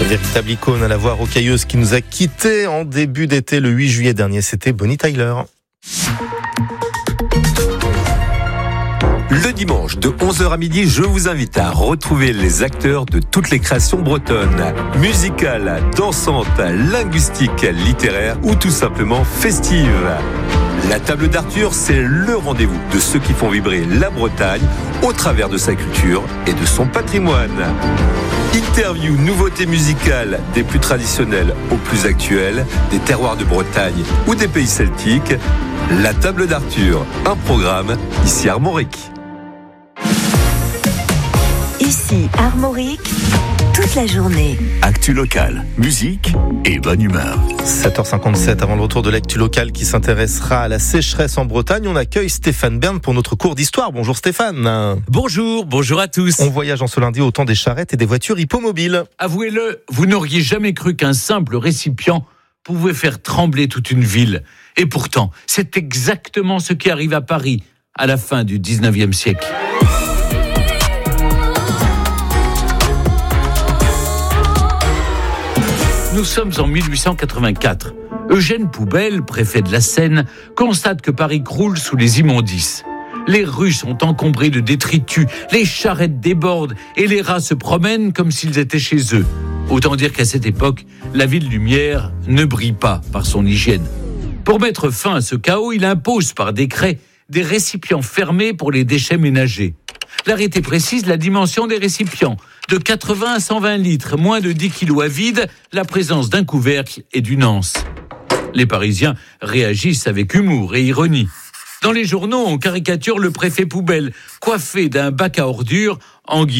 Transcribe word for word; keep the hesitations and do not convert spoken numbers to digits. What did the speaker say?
Véritable icône à la voix rocailleuse qui nous a quittés en début d'été le huit juillet dernier, c'était Bonnie Tyler. Le dimanche de onze heures à midi, je vous invite à retrouver les acteurs de toutes les créations bretonnes. Musicales, dansantes, linguistiques, littéraires ou tout simplement festives. La table d'Arthur, c'est le rendez-vous de ceux qui font vibrer la Bretagne au travers de sa culture et de son patrimoine. Interviews, nouveautés musicales, des plus traditionnelles aux plus actuelles, des terroirs de Bretagne ou des pays celtiques. La table d'Arthur, un programme ici Armorique. Ici Armorique, toute la journée. Actu locale, musique et bonne humeur. sept heures cinquante-sept, avant le retour de l'actu locale qui s'intéressera à la sécheresse en Bretagne, on accueille Stéphane Bern pour notre cours d'histoire. Bonjour Stéphane. Bonjour, bonjour à tous. On voyage en ce lundi au temps des charrettes et des voitures hippomobiles. Avouez-le, vous n'auriez jamais cru qu'un simple récipient pouvait faire trembler toute une ville. Et pourtant, c'est exactement ce qui arrive à Paris à la fin du dix-neuvième siècle. Nous sommes en mille huit cent quatre-vingt-quatre. Eugène Poubelle, préfet de la Seine, constate que Paris croule sous les immondices. Les rues sont encombrées de détritus, les charrettes débordent et les rats se promènent comme s'ils étaient chez eux. Autant dire qu'à cette époque, la ville lumière ne brille pas par son hygiène. Pour mettre fin à ce chaos, il impose par décret des récipients fermés pour les déchets ménagers. L'arrêté précise la dimension des récipients, de quatre-vingts à cent vingt litres, moins de dix kilos à vide, la présence d'un couvercle et d'une anse. Les Parisiens réagissent avec humour et ironie. Dans les journaux, on caricature le préfet Poubelle, coiffé d'un bac à ordures en guise